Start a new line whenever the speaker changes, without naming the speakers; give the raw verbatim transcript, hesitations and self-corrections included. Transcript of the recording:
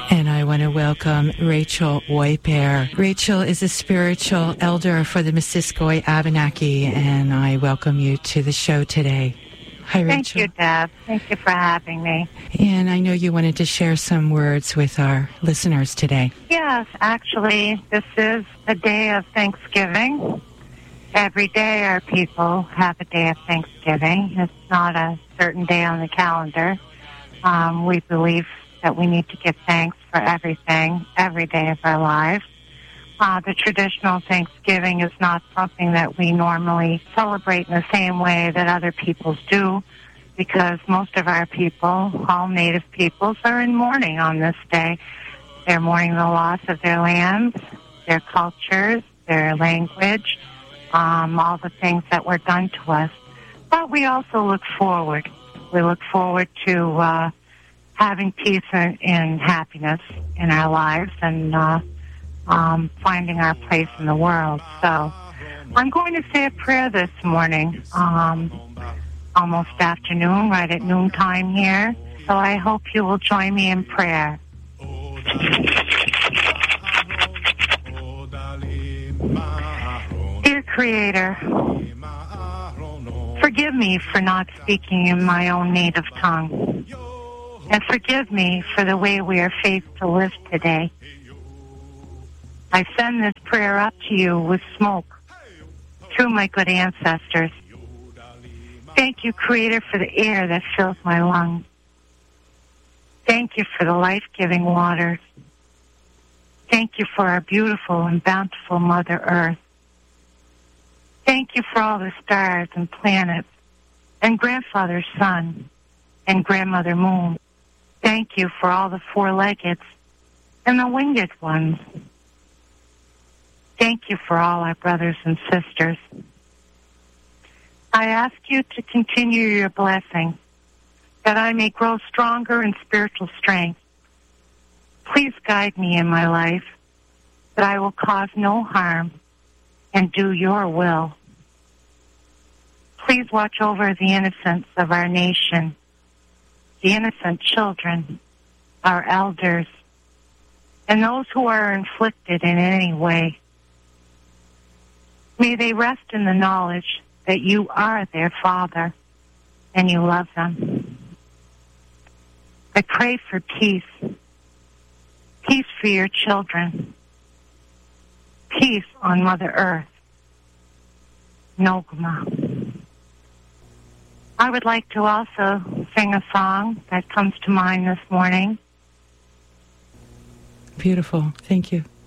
And I want to welcome Rachel Whitebear. Rachel is a spiritual elder for the Missisquoi Abenaki, and I welcome you to the show today. Hi, Rachel.
Thank you, Deb. Thank you for having me.
And I know you wanted to share some words with our listeners today.
Yes, actually, this is a day of Thanksgiving. Every day our people have a day of Thanksgiving. It's not a certain day on the calendar. Um, we believe that we need to give thanks for everything, every day of our lives. Uh, the traditional Thanksgiving is not something that we normally celebrate in the same way that other peoples do, because most of our people, all Native peoples, are in mourning on this day. They're mourning the loss of their lands, their cultures, their language, um, all the things that were done to us. But we also look forward. We look forward to uh, having peace and, and happiness in our lives and uh, um, finding our place in the world. So I'm going to say a prayer this morning, um, almost afternoon, right at noontime here. So I hope you will join me in prayer. Dear Creator, forgive me for not speaking in my own native tongue. And forgive me for the way we are faced to live today. I send this prayer up to you with smoke through my good ancestors. Thank you, Creator, for the air that fills my lungs. Thank you for the life-giving waters. Thank you for our beautiful and bountiful Mother Earth. Thank you for all the stars and planets and Grandfather Sun and Grandmother Moon. Thank you for all the four-leggeds and the winged ones. Thank you for all our brothers and sisters. I ask you to continue your blessing, that I may grow stronger in spiritual strength. Please guide me in my life, that I will cause no harm and do your will. Please watch over the innocence of our nation, the innocent children, our elders, and those who are inflicted in any way. May they rest in the knowledge that you are their Father and you love them. I pray for peace, peace for your children, peace on Mother Earth. Nogma. I would like to also sing a song that comes to mind this morning.
Beautiful. Thank you.